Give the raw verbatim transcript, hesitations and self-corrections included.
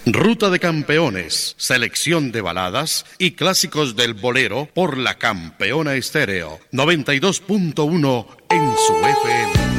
Ruta de Campeones, selección de baladas y clásicos del bolero por la Campeona Estéreo, noventa y dos punto uno en su F M.